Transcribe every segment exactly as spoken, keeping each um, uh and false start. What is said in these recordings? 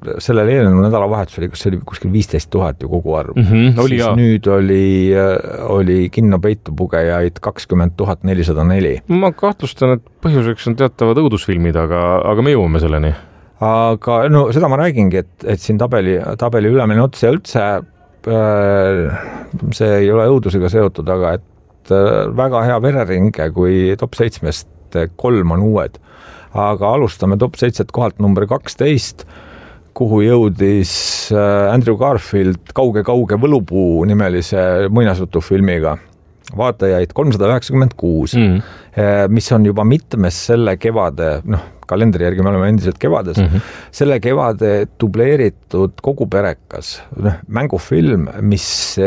sellel eelnenud nädalavahetus oli, kas see oli kuskil viisteist tuhat ju kogu arv. Mm-hmm, oli siis jah. Nüüd oli, oli kinno peitu pugejaid kakskümmend tuhat nelisada neli. Ma kahtlustan, et põhjuseks on teatavad õudusfilmid, aga, aga me jõuame selleni. Aga no seda ma räägingi, et, et siin tabeli, tabeli ülemine ots ja üldse äh, see ei ole õudusega seotud, aga et äh, väga hea vereringe, kui top seitsmest kolm on uued. Aga alustame top seitset kohalt number kaksteist, kuhu jõudis äh, Andrew Garfield kauge-kauge võlupuu nimelise muinasjutufilmiga. Vaatajaid kolmsada üheksakümmend kuus, mm. mis on juba mitmes selle kevade, noh, kalendri järgi me oleme endiselt kevades, mm-hmm. selle kevade dubleeritud kogu perekas, noh, mängufilm, mis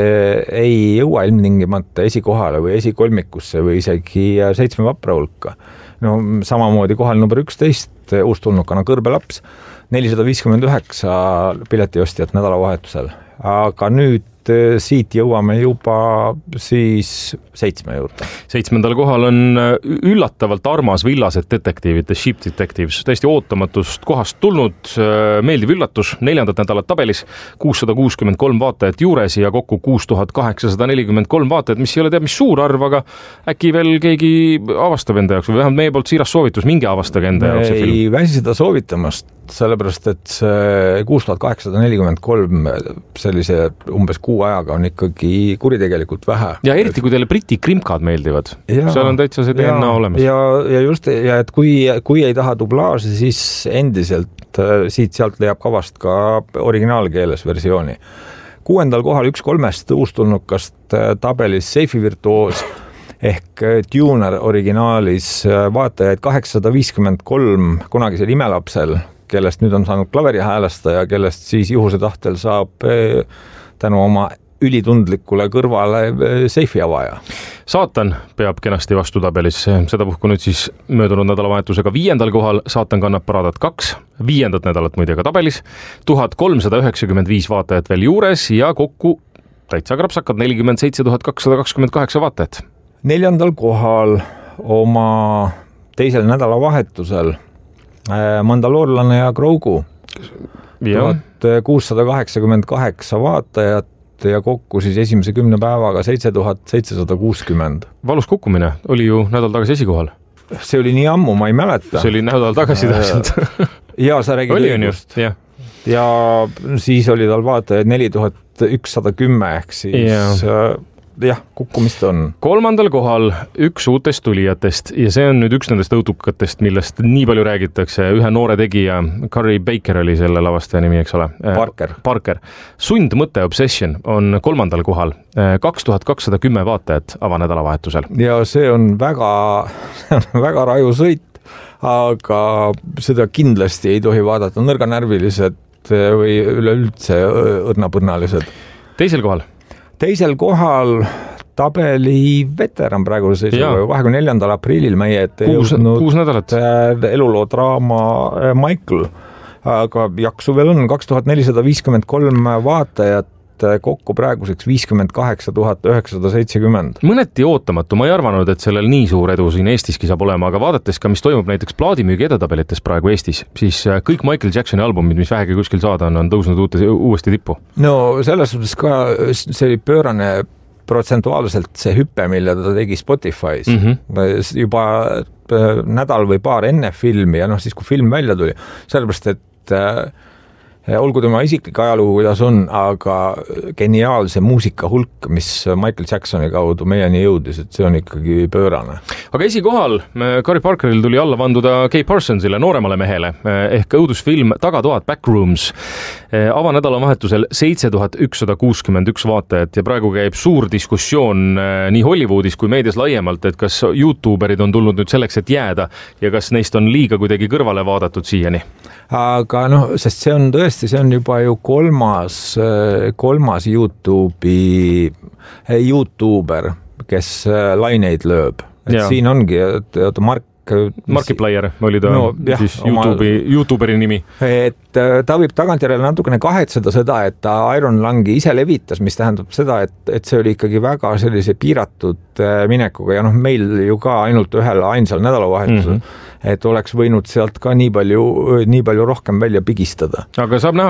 ei jõua ilmtingimata esikohale või esikolmikusse või isegi seitsme vapra hulka. No samamoodi kohal number üksteist uustulnukana Kõrbelaps, nelisada viiskümmend üheksa piletiostjat nädalavahetusel, aga nüüd siit jõuame juba siis seitsme juurde. Seitsmendal kohal on üllatavalt armas villased detektiivid, The Ship Detectives, täiesti ootamatust kohast tulnud, meeldiv üllatus, neljandat nädalat tabelis, kuussada kuuskümmend kolm vaatajat juures ja kokku kuus tuhat kaheksasada nelikümmend kolm vaatajat, mis ei ole teab mis suur arv, aga äkki veel keegi avastab enda jaoks või vähemalt meie poolt siiras soovitus, mingi avastage enda jaoks. Ei väsi seda soovitamast, sellepärast et see kuus tuhat kaheksasada nelikümmend kolm sellise umbes kuu ajaga on ikkagi kuritegelikult vähe. Ja eriti, kui teile briti krimkad meeldivad. Ja, seal on täitsa see D N A olemas. Ja, ja just, ja et kui, kui ei taha dublaaži, siis endiselt siit-sealt leiab kavast ka originaalkeeles versiooni. Kuuendal kohal üks kolmest uustulnukast tabelis Seifi virtuoos ehk Tuner originaalis vaatajaid kaheksasada viiskümmend kolm kunagisel imelapsel, kellest nüüd on saanud klaveri häälestaja, kellest siis juhuse tahtel saab tänu oma ülitundlikule kõrvale seifi avaja. Saatan peab kenasti vastu tabelis, seda puhku nüüd siis möödunud nädalavahetusega viiendal kohal, Saatan kannab paradat kaks, viiendat nädalat muide ka tabelis, tuhat kolmsada üheksakümmend viis vaatajat veel juures ja kokku täitsa krapsakad nelikümmend seitse tuhat kakssada kakskümmend kaheksa vaatajat. Neljandal kohal oma teisel nädalavahetusel Mandaloorlane ja Grogu, tuhat kuussada kaheksakümmend kaheksa vaatajat ja kokku siis esimese kümne päevaga seitse tuhat seitsesada kuuskümmend. Valus kukkumine oli ju nädal tagasi esikohal. See oli nii ammu, ma ei mäleta. See oli nädal tagasi täpselt. Ja sa räägid õigust. Ja. ja siis oli tal vaatajaid neli tuhat ükssada kümme ehk siis... Ja. Jah, kukkumist on. Kolmandal kohal üks uutest tulijatest ja see on nüüd üks nendest õutukatest, millest nii palju räägitakse. Ühe noore tegija, Carrie Baker oli selle lavastaja nimi, eks ole? Parker. Parker. Sundmõte Obsession on kolmandal kohal. kaks tuhat kakssada kümme vaatajat avanädalavahetusel. Ja see on väga, väga raju sõit, aga seda kindlasti ei tohi vaadata nõrganärvilised või üleüldse õrnapõrnalised. Teisel kohal? Teisel kohal tabeli veteran praegu seisuga kahekümne neljandal aprillil meie ette kuus, kuus nädalat. Eluloo draama Michael, aga jaksu veel on kaks tuhat nelisada viiskümmend kolm vaatajat, kokku praeguseks viiskümmend kaheksa tuhat üheksasada seitsekümmend. Mõneti ootamatu, ma ei arvanud, et sellel nii suur edu siin Eestiski saab olema, aga vaadates ka, mis toimub näiteks plaadimüügi edetabelites praegu Eestis, siis kõik Michael Jacksoni albumid, mis vähegi kuskil saada on, on tõusnud uute, uuesti tippu. No selles suhtes ka see oli pöörane protsentuaalselt see hüppe, mille ta tegi Spotify's. Mm-hmm. Juba nädal või paar enne filmi ja noh, siis kui film välja tuli, sellepärast, et olgu tema isiklik ajalugu, kuidas on, aga geniaalse muusika hulk, mis Michael Jacksoni kaudu meieni jõudis, et see on ikkagi pöörane. Aga esikohal Carrie Parkeril tuli alla vanduda Kay Parsonsile, nooremale mehele, ehk õudusfilm Tagatoad Backrooms. Avanädalavahetusel seitse tuhat ükssada kuuskümmend üks vaatajat ja praegu käib suur diskussioon nii Hollywoodis kui meedias laiemalt, et kas YouTuberid on tulnud nüüd selleks, et jääda ja kas neist on liiga kuidagi kõrvale vaadatud siiani. Aga noh, sest see on tõesti, see on juba ju kolmas, kolmas YouTube'i, YouTuber, kes laineid lööb. Et ja. Siin ongi, et Mark Markiplier oli ta no, jah, siis YouTube'i, oma, YouTuberi nimi. Et ta võib tagantjärele natukene kahetseda seda, et ta Iron Lungi ise levitas, mis tähendab seda, et, et see oli ikkagi väga sellise piiratud minekuga ja noh, meil ju ka ainult ühel ainsal nädalavahetusel, mm-hmm. et oleks võinud sealt ka nii palju, nii palju rohkem välja pigistada. Aga saab näha,